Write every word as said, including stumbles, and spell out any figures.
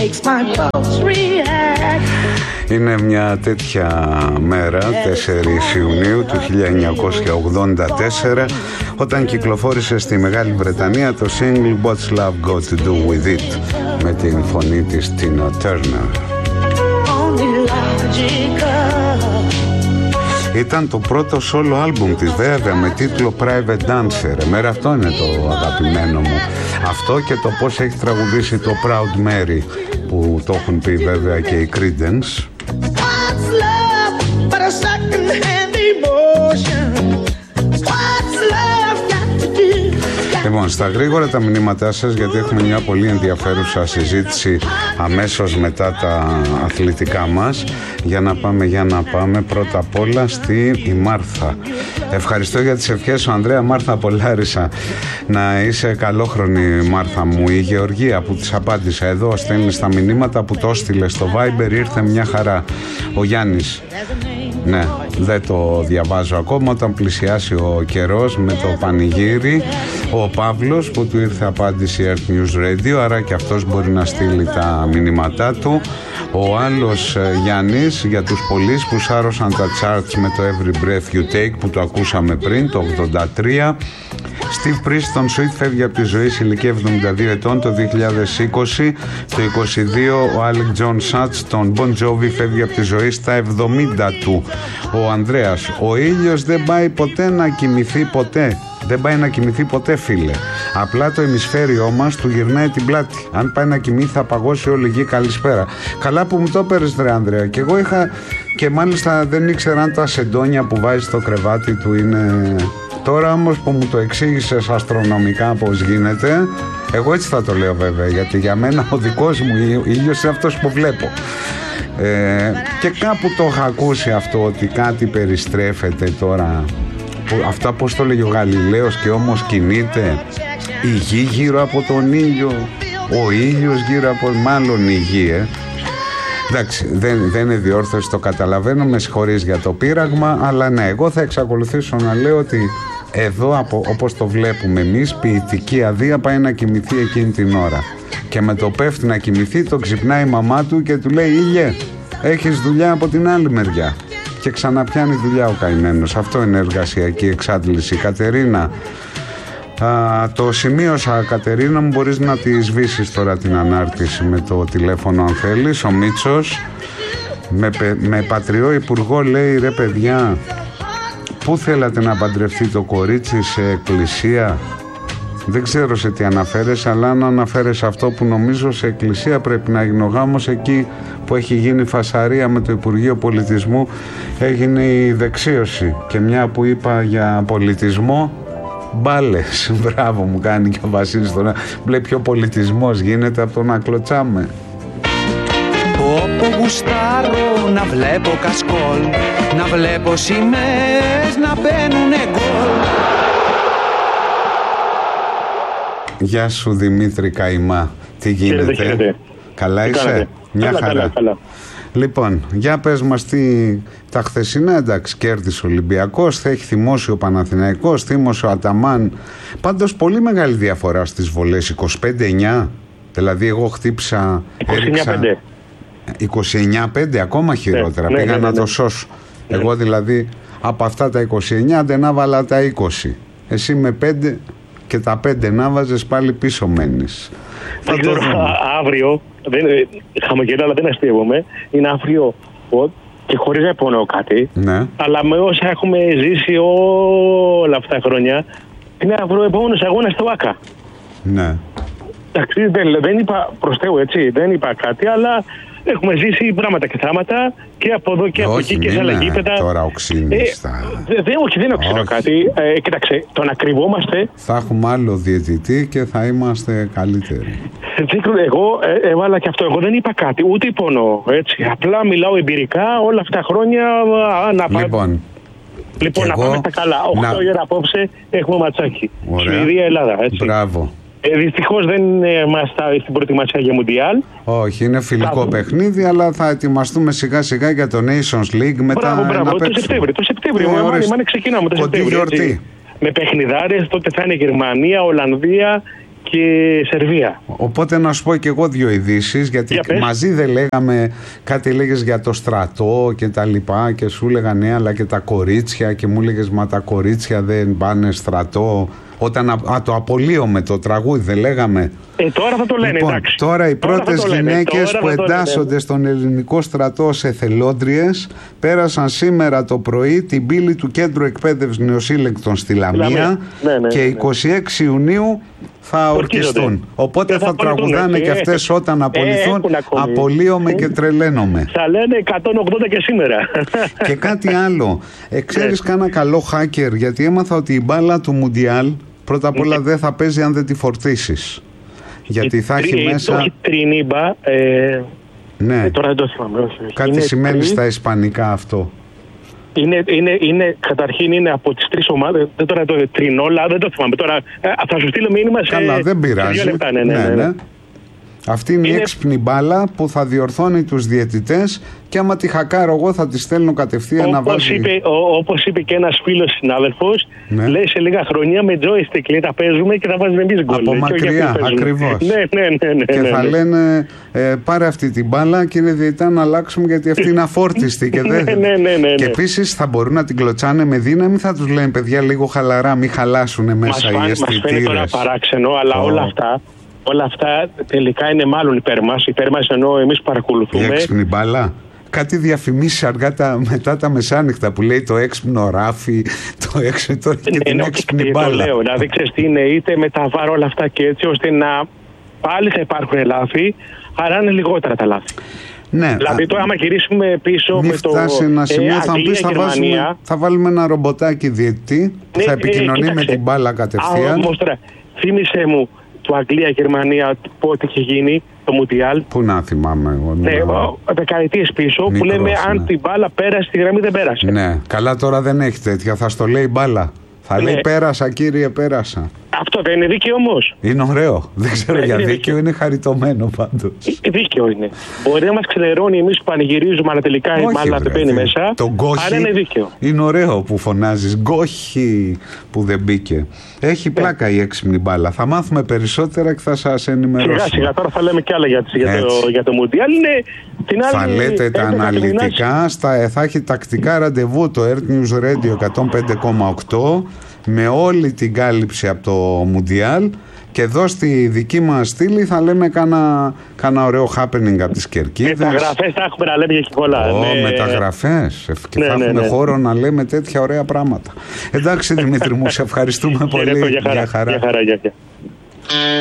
Είναι μια τέτοια μέρα, τέσσερις Ιουνίου του χίλια εννιακόσια ογδόντα τέσσερα, όταν κυκλοφόρησε στη Μεγάλη Βρετανία το single What's Love Got to Do With It με την φωνή της Tina Turner. Ήταν το πρώτο solo άλμπουμ της βέβαια, με τίτλο Private Dancer. Εμένα αυτό είναι το αγαπημένο μου. Αυτό και το πώς έχει τραγουδήσει το Proud Mary, που το έχουν πει βέβαια και οι Creedence. Λοιπόν, στα γρήγορα τα μηνύματά σας, γιατί έχουμε μια πολύ ενδιαφέρουσα συζήτηση αμέσως μετά τα αθλητικά μας. Για να πάμε, για να πάμε πρώτα απ' όλα στη η Μάρθα. Ευχαριστώ για τις ευχές σου, Ανδρέα. Μάρθα από Λάρισα. Να είσαι καλόχρονη, Μάρθα μου. Η Γεωργία που της απάντησα εδώ στέλνει στα μηνύματα που το έστειλε στο Viber, ήρθε μια χαρά. Ο Γιάννης. Ναι, δεν το διαβάζω ακόμα. Όταν πλησιάσει ο καιρός με το πανηγύρι. Ο Παύλος που του ήρθε απάντηση Earth News Radio, άρα και αυτός μπορεί να στείλει τα μηνύματά του. Ο άλλος Γιάννης για τους πολλείς που σάρωσαν τα charts με το Every Breath You Take που το ακούσαμε πριν, το ογδόντα τρία. Steve Preston, Sweet, φεύγει από τη ζωή σε ηλικία εβδομήντα δύο ετών το δύο χιλιάδες είκοσι. Το είκοσι δύο ο Alec John Sutton, Bon Jovi, φεύγει από τη ζωή στα εβδομήντα του. Ο Ανδρέας, ο ήλιος δεν πάει ποτέ να κοιμηθεί ποτέ. Δεν πάει να κοιμηθεί ποτέ, φίλε. Απλά το ημισφαίριό μας του γυρνάει την πλάτη. Αν πάει να κοιμηθεί θα παγώσει όλη η γη. Καλησπέρα. Καλά που μου το έπαιρες, ρε Ανδρέα. Και εγώ είχα, και μάλιστα δεν ήξερα αν τα σεντόνια που βάζει στο κρεβάτι του είναι... Τώρα όμως που μου το εξήγησες αστρονομικά πώς γίνεται, εγώ έτσι θα το λέω βέβαια, γιατί για μένα ο δικός μου ήλιος είναι αυτός που βλέπω. Ε, και κάπου το είχα ακούσει αυτό, ότι κάτι περιστρέφεται τώρα. Αυτά πώς το λέγει ο Γαλιλαίος, και όμως κινείται η γη γύρω από τον ήλιο, ο ήλιος γύρω από, μάλλον η γη, ε. Εντάξει, δεν, δεν είναι διόρθωση, το καταλαβαίνω, με συγχωρείς για το πείραγμα, αλλά ναι, εγώ θα εξακολουθήσω να λέω ότι εδώ, από, όπως το βλέπουμε εμείς, ποιητική αδεία πάει να κοιμηθεί εκείνη την ώρα. Και με το πέφτει να κοιμηθεί, το ξυπνάει η μαμά του και του λέει «Ήλιε, έχεις δουλειά από την άλλη μεριά». Και ξαναπιάνει δουλειά ο καημένος. Αυτό είναι εργασιακή εξάντληση. Κατερίνα, α, το σημείωσα, Κατερίνα μου, μπορείς να τη σβήσεις τώρα την ανάρτηση με το τηλέφωνο αν θέλεις. Ο Μίτσος με, με πατριό υπουργό λέει «Ρε παιδιά, πού θέλατε να παντρευτεί το κορίτσι, σε εκκλησία?» Δεν ξέρω σε τι αναφέρεσαι, αλλά αν αναφέρεσαι αυτό που νομίζω, σε εκκλησία πρέπει να γίνει ο γάμος. Εκεί που έχει γίνει φασαρία με το Υπουργείο Πολιτισμού έγινε η δεξίωση. Και μια που είπα για πολιτισμό, μπάλες. Μπράβο, μου κάνει και ο Βασίλης τώρα. Βλέπει ποιο πολιτισμός γίνεται από το να κλωτσάμε. Όπου γουστάρω να βλέπω κασκόλ, να βλέπω σημαίες να μπαίνουνε γκολ. Γεια σου Δημήτρη Καϊμά. Τι γίνεται? Χαίρετε, χαίρετε. Καλά είσαι? Καλά, Μια καλά, χαρά. καλά, καλά. Λοιπόν, για πες μας τι, τα χθεσινά, εντάξει, κέρδισε ο Ολυμπιακός, θα έχει θυμώσει ο Παναθηναϊκός, θύμωσε ο Αταμάν. Πάντως πολύ μεγάλη διαφορά στις βολές, είκοσι πέντε εννιά. Δηλαδή εγώ χτύπησα, έριξα είκοσι εννιά πέντε, ακόμα χειρότερα, ναι, πήγα ναι, ναι, να ναι. το σώσω. Ναι. Εγώ δηλαδή από αυτά τα είκοσι εννιά δεν άβαλα τα είκοσι. Εσύ με πέντε και τα πέντε να βάζεις, πάλι πίσω μένεις. Δεν ξέρω, αύριο, δεν, χαμογελάω αλλά δεν αστείευομαι, είναι αύριο και χωρίς να υπονοώ κάτι, ναι. Αλλά με όσα έχουμε ζήσει όλα αυτά τα χρόνια, είναι αύριο επόμενος αγώνας στο ΆΚΑ. Ναι. Εντάξει, δεν, δεν είπα προς Θεού, έτσι, δεν είπα κάτι, αλλά έχουμε ζήσει πράγματα και θάματα και από εδώ και από εκεί και σε άλλα γήπεδα. Τώρα οξύνεις. Ε, δε, όχι, δεν οξύνω κάτι. Ε, κοίταξε, το να κρυβόμαστε. Θα έχουμε άλλο διαιτητή και θα είμαστε καλύτεροι. Εγώ ε, έβαλα και αυτό. Εγώ δεν είπα κάτι, ούτε υπονοώ. Έτσι. Απλά μιλάω εμπειρικά όλα αυτά τα χρόνια. Α, να λοιπόν, λοιπόν να πάμε στα καλά. οκτώ να... η ώρα απόψε έχουμε ματσάκι. Σουηδία-Ελλάδα. Μπράβο. Ε, δυστυχώς δεν είμαστε στην προετοιμασία για Μουντιάλ. Όχι, είναι φιλικό θα... παιχνίδι, αλλά θα ετοιμαστούμε σιγά σιγά για το Nations League μετά. Μπράβο, μπράβο. Το Σεπτέμβριο. Το Σεπτέμβριο. Ε, μάλλον, μάλλον ξεκινάμε το Σεπτέμβριο. Με παιχνιδάρες, τότε θα είναι Γερμανία, Ολλανδία και Σερβία. Οπότε να σου πω και εγώ δύο ειδήσεις, γιατί μαζί δεν λέγαμε, κάτι λέγες για το στρατό και τα λοιπά και σου έλεγα ναι, αλλά και τα κορίτσια και μου έλεγες μα τα κορίτσια δεν πάνε στρατό. Όταν α, το απολύομαι το τραγούδι δεν λέγαμε. Ε, τώρα θα το λένε, λοιπόν, εντάξει. Τώρα οι πρώτες γυναίκες που εντάσσονται στον ελληνικό στρατό σε εθελόντριες πέρασαν σήμερα το πρωί την πύλη του Κέντρου Εκπαίδευσης Νεοσύλλεκτων στη Λαμία, ναι, ναι, και είκοσι έξι Ιουνίου θα ορκιστούν. Οπότε θα, θα τραγουδάνε και, και αυτές όταν απολυθούν. Ε, απολύομαι και τρελαίνομαι. Θα λένε εκατόν ογδόντα και σήμερα. Και κάτι άλλο. Ε, ξέρεις κάνα καλό hacker, γιατί έμαθα ότι η μπάλα του Μουντιάλ πρώτα απ' όλα δεν θα παίζει αν δεν τη φορτίσεις. Γιατί θα έχει μέσα. Όχι τρινίμπα. Ε, ναι. Ε, τώρα δεν το θυμάμαι. Όχι. Κάτι είναι σημαίνει τρι... στα ισπανικά αυτό. Είναι, είναι, είναι, καταρχήν είναι από τις τρεις ομάδες. Δεν τώρα το τρινόλα, δεν το θυμάμαι. Τώρα ε, θα σου στείλω μήνυμα σε. Καλά, δεν πειράζει. Σε δύο λεπτά, ναι, ναι, ναι, ναι. ναι. Αυτή είναι, είναι η έξυπνη μπάλα που θα διορθώνει τους διαιτητές και άμα τη χακάρω εγώ θα τη στέλνω κατευθείαν όπως να βάζει... Είπε, ο, όπως είπε και ένας φίλος συνάδελφος, ναι. λέει σε λίγα χρονιά με joystick λέει, τα παίζουμε και θα βάζουμε εμείς γκολ. Από μακριά, ακριβώς. Ναι, ναι, ναι, ναι, και ναι, ναι, θα ναι. λένε ε, πάρε αυτή την μπάλα κύριε διαιτητά να αλλάξουμε γιατί αυτή είναι αφόρτιστη και δεν... ναι, ναι, ναι, ναι. Και επίσης θα μπορούν να την κλωτσάνε με δύναμη, θα τους λένε παιδιά λίγο χαλαρά, μην χαλάσουν μέσα οι αισθητήρες. Μας φαίνεται τώρα παράξενο, αλλά oh. όλα αυτά Όλα αυτά τελικά είναι μάλλον υπέρ μας. Υπέρ μας ενώ εμείς παρακολουθούμε. Η έξυπνη μπάλα. Κάτι διαφημίσεις αργά τα, μετά τα μεσάνυχτα που λέει το έξυπνο ράφι, το έξυπνο τώρα και την έξυπνη μπάλα. Το λέω, να δείξεις τι είναι, είτε με τα βάρ όλα αυτά και έτσι ώστε να πάλι θα υπάρχουν λάθη, αλλά είναι λιγότερα τα λάθη. Ναι, δηλαδή τώρα άμα γυρίσουμε πίσω μη με το φτάσει ένα σημείο, ε, θα μου πεις θα, βάζουμε, θα βάλουμε ένα ρομποτάκι διαιτητή που ναι, θα επικοινωνεί ε, με την μπάλα κατευθείαν. Α, όμως τώρα, θύμισε μου το Αγγλία-Γερμανία πότε είχε γίνει το Μουντιάλ. Πού να θυμάμαι εγώ. Ναι, δεκαετίες πίσω Μικρός, που λέμε ναι. αν την μπάλα πέρασε τη γραμμή δεν πέρασε. Ναι, καλά τώρα δεν έχει τέτοια, θα στο λέει μπάλα. Θα ναι. λέει πέρασα κύριε πέρασα. Αυτό δεν είναι δίκαιο όμως. Είναι ωραίο. Δεν ξέρω ναι, για δίκαιο, δίκαιο, είναι χαριτωμένο πάντως. Δίκαιο είναι. Μπορεί να μας ξενερώνει εμείς που πανηγυρίζουμε, αλλά τελικά η μπάλα δεν μπαίνει μέσα. Το γκόχι είναι δίκαιο. Είναι ωραίο που φωνάζεις γκόχι που δεν μπήκε. Έχει yeah. πλάκα η έξυπνη μπάλα. Θα μάθουμε περισσότερα και θα σας ενημερώσουμε. Σιγά σιγά τώρα θα λέμε κι άλλα για, για, το, για το Μουντιάλ. Είναι την άλλη, θα λέτε τα αναλυτικά. Στα, θα έχει τακτικά ραντεβού το Earth News Radio εκατόν πέντε κόμμα οκτώ με όλη την κάλυψη από το Μουντιάλ και εδώ στη δική μας στήλη θα λέμε κάνα, κάνα ωραίο happening από τις Κερκίδες. Μεταγραφές θα έχουμε να λέμε και πολλά. Ω, με... μεταγραφές και ναι, θα ναι, έχουμε ναι. χώρο να λέμε τέτοια ωραία πράγματα. Εντάξει Δημήτρη μου, σε ευχαριστούμε πολύ. Για χαρά. Για χαρά, για χαρά.